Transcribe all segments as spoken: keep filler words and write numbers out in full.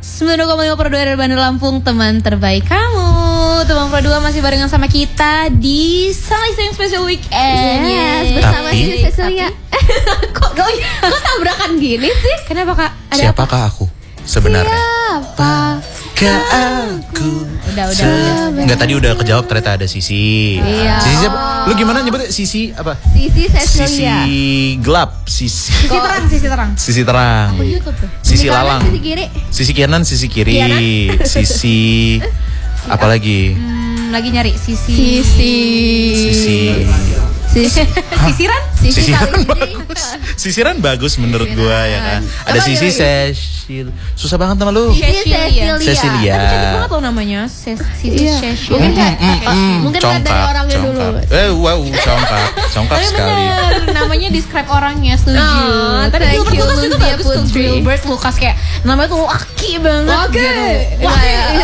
sembilan puluh koma lima per dua dari Bandar Lampung, teman terbaik kamu. Teman per dua masih barengan sama kita di Saling Special Weekend. Yes, bersama Sisi Cecilia. Kok kok tabrakan gini sih? Kenapa Kak? Ada Siapakah aku sebenarnya? Siapa? Ke aku. Udah, udah, udah. Enggak, tadi udah kejawab, ternyata ada Sisi. Iya. Sisi siapa? Lu gimana nyebutnya? Sisi apa? Sisi Sisi Cecilia. gelap, sisi Sisi terang, sisi terang. sisi terang. Aku YouTube tuh. Sisi Di kanan, lalang. Sisi kiri. Sisi kanan, sisi kiri. Kianan. Sisi apa lagi? Hmm, lagi nyari sisi. Sisi. Sisi Sisi. Sisiran? Sisi Sisiran kali ini. bagus. Sisiran bagus menurut gua ya kan. Ada Apa Sisi gimana? Cecil. Susah banget nama lu. Cecilia. Cecilia. Tapi cantik banget loh namanya. Ses- Sisi Iya. Cecilia. Mungkin kayak Hmm, mungkin kayak dari congkak, orangnya dulu. congkak. Eh, wow, congkak, congkak Tapi sekali. bener, namanya describe orangnya, setuju. Oh, Tapi thank Gilbert you, Lucas juga Lucia bagus tuh. Putri. Gilbert Lucas kayak namanya tuh laki banget Oke. gitu. Wah, ya.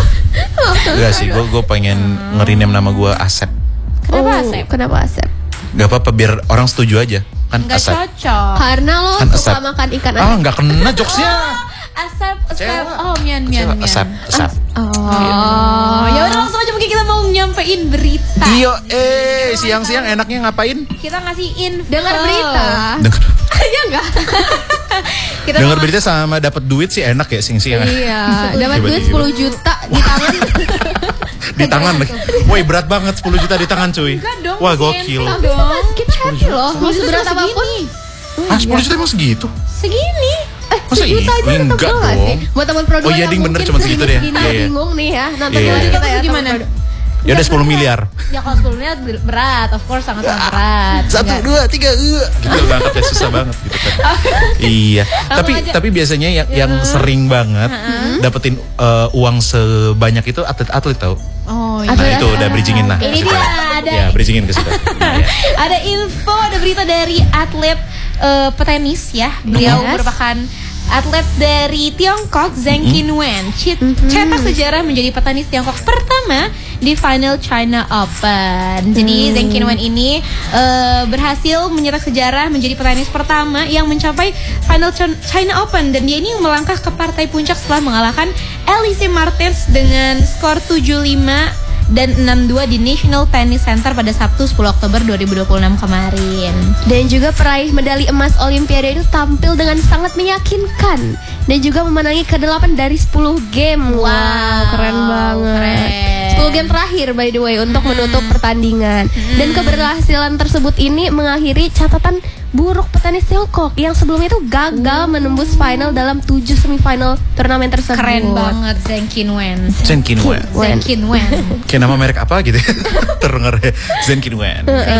Enggak sih, gue gue pengen nge-rename nama gue Asep. Kenapa Oh, Asep? Kenapa Asep? Gak apa-apa, biar orang setuju aja. Kan Nggak Asep. cocok. Karena lo Kan suka Asep. makan ikan Ah, asin. nggak kena jokesnya. Asep, Asep. Cewek. Oh, mian, mian, mian. Asep, Asep. Oh, ya udah langsung aja mungkin kita mau nyampein berita. Iyo, eh, siang-siang enaknya ngapain? Kita ngasih info. Dengar berita. Dengar, Iya enggak? Kita dengar mau- berita sama dapat duit sih enak ya siang-siang. Iya, dapat duit Tiba-tiba. sepuluh juta di tangan. Di tangan lagi. Woi, berat banget sepuluh juta di tangan cuy. Enggak dong, Wah, masih gokil. enteng Tapi dong. mas kita happy loh. Mau juta seberat segini. apapun. Ah, sepuluh juta emang segitu? Segini. Eh, Masa sejuta iya? aja tetap Enggak dong nggak dong. sih? Buat teman produk Oh iya, yang ding, bener, mungkin cuma segitu deh. segini Iya, iya. bingung nih ya. Nonton Iya, dulu iya. kita ya. Gimana? teman produk. Ya udah sepuluh miliar. Ya kalau sepuluh miliar berat, of course sangat-sangat berat. Satu, Enggak. dua, tiga, uh. Gitu banget ya, susah banget gitu kan. Iya, tapi aja. tapi biasanya yang yang sering banget dapetin uh, uang sebanyak itu atlet-atlet tau. Oh Nah iya. itu udah bridgingin nah. Ini ke situ. dia, ada- Ya, bridgingin ke situ. Nah, ya. Ada info, ada berita dari atlet eh, petenis ya. Beliau Yes. merupakan atlet dari Tiongkok, Zheng Qinwen. Cet- Cetak sejarah menjadi petenis Tiongkok pertama di final China Open. Jadi Zheng Qinwen ini eh, berhasil mencetak sejarah menjadi petenis pertama yang mencapai final Ch- China Open, dan dia ini melangkah ke partai puncak setelah mengalahkan Elise Mertens dengan skor tujuh lima dan enam dua di National Tennis Center pada Sabtu sepuluh Oktober dua ribu dua puluh enam kemarin. Dan juga peraih medali emas Olimpiade itu tampil dengan sangat meyakinkan dan juga memenangi kedelapan dari sepuluh game. Wow, keren banget. keren. sepuluh game terakhir by the way untuk menutup pertandingan. Dan keberhasilan tersebut ini mengakhiri catatan buruk petenis Tiongkok yang sebelumnya itu gagal menembus final dalam tujuh semifinal turnamen tersebut. Keren banget Zheng Qinwen. Zheng Qinwen. Zheng Qinwen. Kayak nama merek apa gitu ya? Terdengar ya. Zheng Qinwen.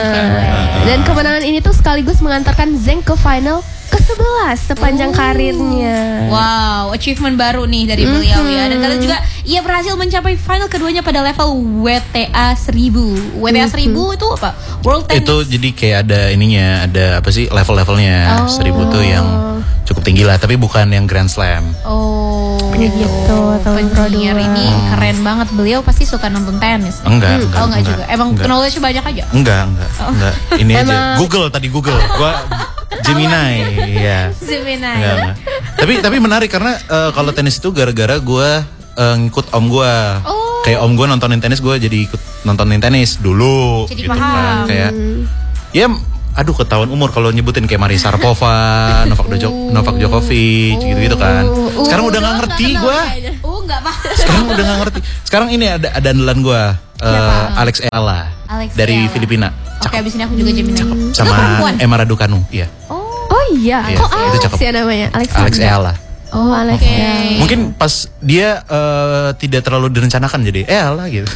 Dan kemenangan ini tuh sekaligus mengantarkan Zheng ke final ke sebelas sepanjang karirnya. Wow, achievement baru nih dari beliau ya. Dan kalian juga ia berhasil mencapai final keduanya pada level W T A seribu. W T A seribu itu apa? World Tennis. Itu jadi kayak ada ininya, ada apa sih level-levelnya. Oh. Seribu tuh yang cukup tinggi lah, tapi bukan yang Grand Slam. Oh, Gitu, teman penyiar produk. ini keren banget. Beliau pasti suka nonton tenis. Enggak, enggak, Oh enggak juga. Emang enggak. knowledge banyak aja. Enggak, enggak, enggak. Ini aja. Emang- Google tadi Google. Gua Gemini, ya. Gemini. Enggak, enggak. Tapi tapi menarik karena eh, kalau tenis itu gara-gara gue eh, ngikut om gue. Oh. Kayak om gue nontonin tenis, gue jadi ikut nontonin tenis dulu. Jadi gitu paham. kan. Kayak ya aduh ketahuan umur kalau nyebutin kayak Maria Sharapova, Novak Djo- Novak Djokovic gitu-gitu kan. Sekarang udah nggak ngerti gue. Oh enggak apa. Sekarang udah nggak ngerti. Sekarang ini ada ada andalan gue, eh, Alex Eala Alex dari Eala. Filipina. Oke, abis ini aku juga Gemini. Itu Sama perempuan. Emma Raducanu, iya. Oh. Oh iya, Iya, kok itu Alex cakep. ya namanya? Alex. Alex Eala. Oh, Alex. Oke. ya. Mungkin pas dia eh, tidak terlalu direncanakan jadi Eala gitu.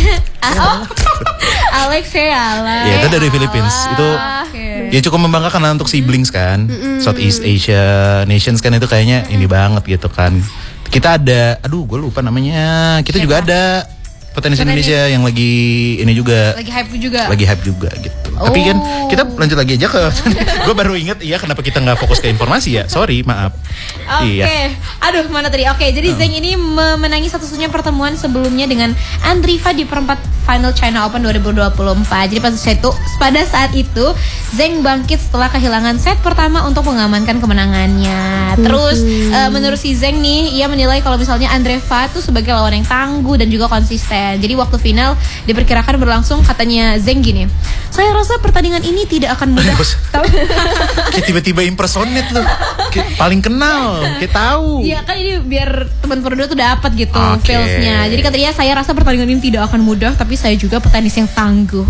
Alex Eala. Ya itu dari Philippines. Itu Oke. ya cukup membanggakan lah untuk siblings kan. Southeast Asia nations kan itu kayaknya ini banget gitu kan. Kita ada, aduh gue lupa namanya. Kita juga ada petenis Petenis. Indonesia yang lagi ini juga. Lagi hype juga. Lagi hype juga gitu. Tapi kan kita lanjut lagi aja ke. Gue baru inget iya kenapa kita nggak fokus ke informasi ya. Sorry, maaf. Oke, Iya. aduh mana tadi? Oke, jadi Zheng ini memenangi satu-satunya pertemuan sebelumnya dengan Andrieva di perempat final China Open dua ribu dua puluh empat. Jadi pada saat itu, pada saat itu Zheng bangkit setelah kehilangan set pertama untuk mengamankan kemenangannya. Terus uh, menurut si Zheng nih, ia menilai kalau misalnya Andreeva itu sebagai lawan yang tangguh dan juga konsisten. Jadi waktu final diperkirakan berlangsung, katanya Zheng gini, saya rasa pertandingan ini tidak akan mudah. Kayak tiba-tiba impersonate lu. Kayak paling kenal, kayak tahu. Iya kan ini biar teman berdua tuh dapat gitu Oke. feelsnya. Jadi katanya saya rasa pertandingan ini tidak akan mudah, tapi saya juga petenis yang tangguh.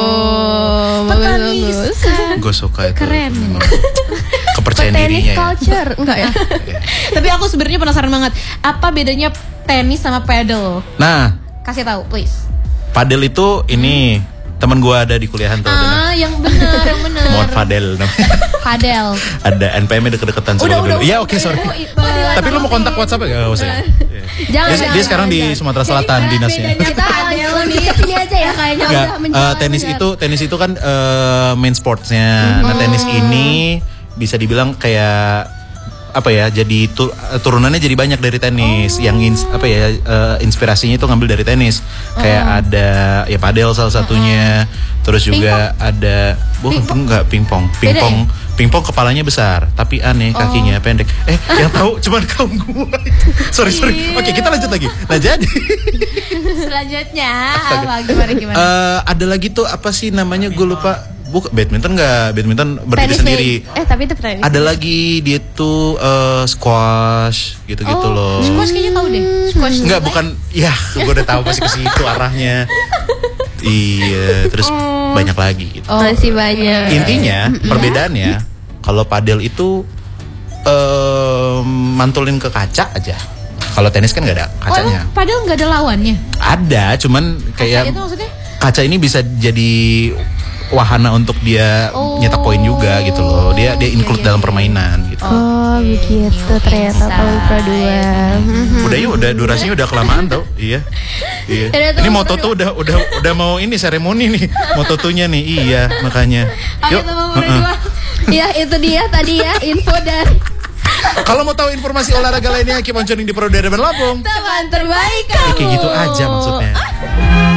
Oh, Petenis bagus. kan. Gue suka itu. Keren. Kepercayaan Petenis dirinya ya. culture enggak ya? Tapi aku sebenarnya penasaran banget, apa bedanya tenis sama paddle? Nah, Kasih tahu please. padel itu ini teman gue ada di kuliahan tuh. Ah, yang benar, yang benar. Mohon Fadel namanya. Padel. Ada N P M-nya deket-deketan Udah, sama udah, dulu. Iya, udah, oke, udah, sorry. udah, udah. Tapi lu mau kontak WhatsApp ya? Gak usah. ya? Iya. Jangan, Dia, jangan, dia sekarang di jangan. Sumatera Selatan dinasnya. Kita langsung di sini aja ya kayaknya Enggak, udah eh, menjual. tenis itu tenis itu kan eh, main sportsnya. Nah, tenis ini bisa dibilang kayak apa ya? Jadi tu- turunannya jadi banyak dari tenis. Yang ins- apa ya? eh, inspirasinya itu ngambil dari tenis. Kayak ada ya padel salah satunya. Terus juga ada bukan enggak pingpong. Pingpong pingpong kepalanya besar, tapi aneh kakinya pendek. Eh, yang tahu cuman kaum gua. sorry, sorry. Oke, kita lanjut lagi. Nah, jadi Selanjutnya apa gimana gimana? Eh, ada lagi tuh apa sih namanya gue lupa. Bukan badminton nggak, badminton berdiri Tenis sendiri. nih. Eh tapi itu tenis. Ada lagi dia tuh eh, squash gitu-gitu loh. Squash kayaknya tahu deh. Squash. Enggak, bukan. Ya, gue udah tahu pasti ke situ arahnya. Iya, terus banyak lagi gitu. Masih banyak. Intinya perbedaannya kalau padel itu eh, mantulin ke kaca aja. Kalau tenis kan nggak ada Oh, kacanya. emang padel nggak ada lawannya? Ada, cuman kayak Itu maksudnya? kaca ini bisa jadi wahana untuk dia Oh, nyetak poin juga gitu loh. Dia dia include iya, iya, dalam iya. permainan gitu. Oh begitu ternyata tahun Pro dua. Udah yuk, udah durasinya udah kelamaan tau. Iya. Iya. Udah tuh, Ini moto tuh udah udah udah mau ini seremoni nih. Moto tuhnya nih. Iya, makanya. Ayo Yuk. teman heeh. berdua. Ya itu dia tadi ya info dari Kalau mau tahu informasi olahraga lainnya, keep on tuning di Pro Dada Lampung. teman terbaik Ya, kamu. kayak gitu aja maksudnya.